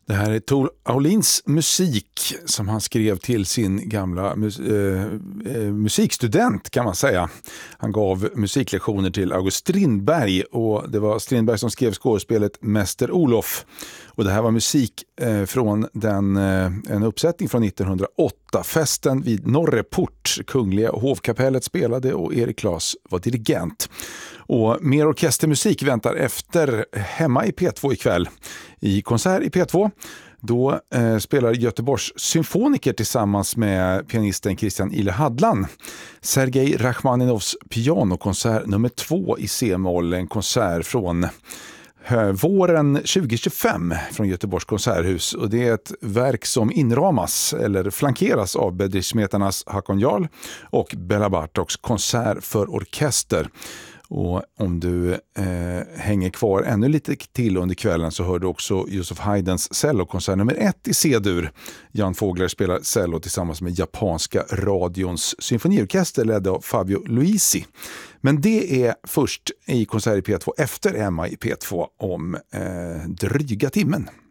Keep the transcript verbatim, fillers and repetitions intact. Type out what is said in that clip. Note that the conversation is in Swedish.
Det här är Tor Aulins musik som han skrev till sin gamla mus- eh, eh, musikstudent kan man säga. Han gav musiklektioner till August Strindberg och det var Strindberg som skrev skådespelet Mäster Olof. Och det här var musik eh, från den, eh, en uppsättning från nittonhundraåtta. Festen vid Norreport, Kungliga hovkapellet spelade och Erik Klas var dirigent. Och mer orkestermusik väntar efter hemma i P två ikväll. I konsert i P två då eh, spelar Göteborgs symfoniker tillsammans med pianisten Christian Ile Hadlan Sergej Rachmaninovs pianokonsert nummer två i C-moll, en konsert från våren tjugo tjugofem från Göteborgs konserthus, och det är ett verk som inramas eller flankeras av Bedřich Hakon Jarl och Bela Bartoks konsert för orkester. Och om du eh, hänger kvar ännu lite till under kvällen så hör du också Joseph Haydns cellokonsert nummer ett i C-dur. Jan Fågler spelar cello tillsammans med japanska radions symfoniorkester ledd av Fabio Luisi. Men det är först i konsert i P två efter Emma i P två om eh, dryga timmen.